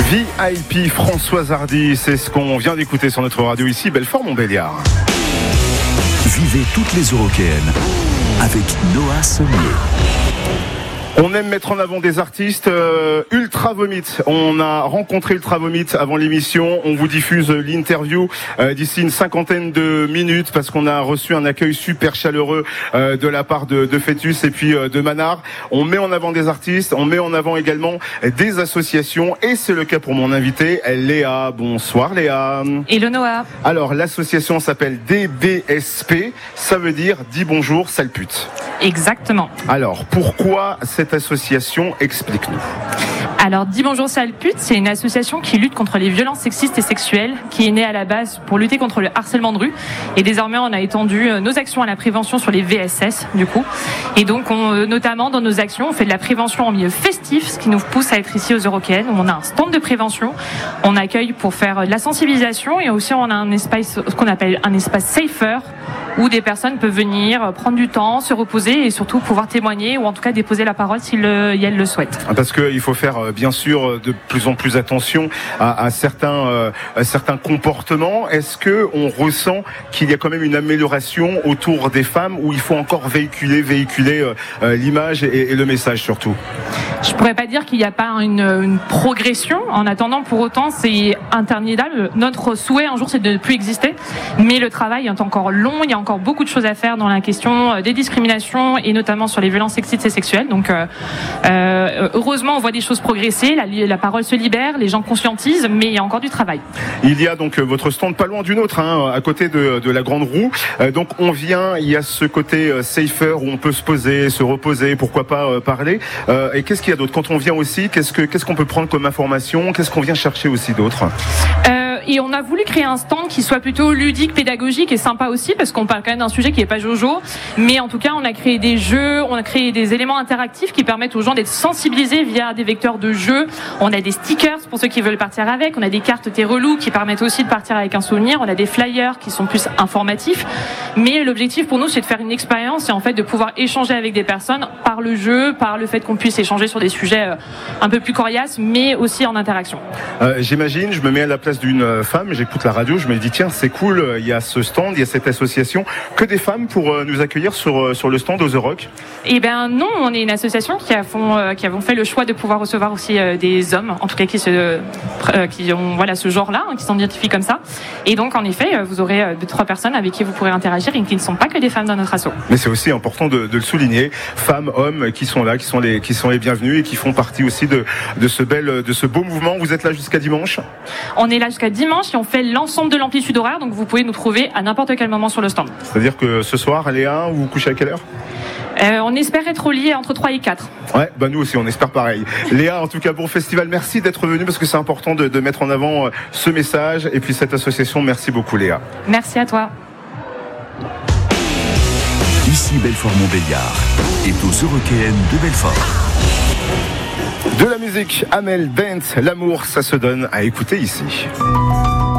VIP Françoise Hardy, c'est ce qu'on vient d'écouter sur notre radio ici, Belfort-Montbéliard. Vivez toutes les Eurockéennes avec Noah Sommier. On aime mettre en avant des artistes. Ultra Vomit, on a rencontré Ultra Vomit avant l'émission. On vous diffuse l'interview d'ici une cinquantaine de minutes parce qu'on a reçu un accueil super chaleureux de la part de Fœtus et puis de Manard. On met en avant des artistes, on met en avant également des associations et c'est le cas pour mon invité, Léa. Bonsoir Léa. Hello Noah. Alors l'association s'appelle DBSP, ça veut dire Dis bonjour sale pute. Exactement. Alors pourquoi cette association, explique-nous. Alors, Dis bonjour sale pute, c'est une association qui lutte contre les violences sexistes et sexuelles, qui est née à la base pour lutter contre le harcèlement de rue. Et désormais, on a étendu nos actions à la prévention sur les VSS, du coup. Et donc, notamment dans nos actions, on fait de la prévention en milieu festif, ce qui nous pousse à être ici aux Eurockéennes, où on a un stand de prévention. On accueille pour faire de la sensibilisation et aussi on a un espace, ce qu'on appelle un espace safer, où des personnes peuvent venir prendre du temps, se reposer et surtout pouvoir témoigner ou en tout cas déposer la parole si elles le souhaitent. Parce qu'il faut faire bien sûr de plus en plus attention à certains comportements. Est-ce que on ressent qu'il y a quand même une amélioration autour des femmes où il faut encore véhiculer l'image et le message surtout? Je pourrais pas dire qu'il n'y a pas une progression. En attendant, pour autant, c'est interminable. Notre souhait un jour, c'est de ne plus exister. Mais le travail est encore long. Il y a encore beaucoup de choses à faire dans la question des discriminations et notamment sur les violences sexistes et sexuelles. Donc, heureusement, on voit des choses progresser. La parole se libère, les gens conscientisent, mais il y a encore du travail. Il y a donc votre stand pas loin d'une autre, à côté de la Grande Roue. Donc, on vient, il y a ce côté safer où on peut se poser, se reposer, pourquoi pas parler. Et qu'est-ce qu'il y a d'autre? Quand on vient aussi, qu'est-ce qu'on peut prendre comme information? Qu'est-ce qu'on vient chercher aussi d'autre? Et on a voulu créer un stand qui soit plutôt ludique, pédagogique et sympa aussi, parce qu'on parle quand même d'un sujet qui n'est pas jojo. Mais en tout cas, on a créé des jeux, on a créé des éléments interactifs qui permettent aux gens d'être sensibilisés via des vecteurs de jeux. On a des stickers pour ceux qui veulent partir avec. On a des cartes T'es relou qui permettent aussi de partir avec un souvenir. On a des flyers qui sont plus informatifs. Mais l'objectif pour nous, c'est de faire une expérience et en fait de pouvoir échanger avec des personnes par le jeu, par le fait qu'on puisse échanger sur des sujets un peu plus coriaces, mais aussi en interaction. J'imagine, je me mets à la place d'une femme, j'écoute la radio, je me dis tiens c'est cool, il y a ce stand, il y a cette association, que des femmes pour nous accueillir sur le stand aux Euroc? Eh ben non, on est une association qui avons fait le choix de pouvoir recevoir aussi des hommes, en tout cas qui ont ce genre-là, qui s'identifient comme ça. Et donc en effet, vous aurez 2-3 personnes avec qui vous pourrez interagir et qui ne sont pas que des femmes dans notre asso. Mais c'est aussi important de le souligner, femmes, hommes qui sont là, qui sont les bienvenus et qui font partie aussi de ce beau mouvement. Vous êtes là jusqu'à dimanche? On est là jusqu'à dimanche et on fait l'ensemble de l'amplitude horaire, donc vous pouvez nous trouver à n'importe quel moment sur le stand. C'est-à-dire que ce soir, Léa, vous vous couchez à quelle heure? On espère être au lit entre 3 et 4. Ouais, nous aussi, on espère pareil. Léa, en tout cas, pour le festival, merci d'être venue parce que c'est important de mettre en avant ce message et puis cette association. Merci beaucoup, Léa. Merci à toi. Ici Belfort-Montbéliard et aux Eurockéennes de Belfort. De la musique, Amel Bent, l'amour, ça se donne à écouter ici.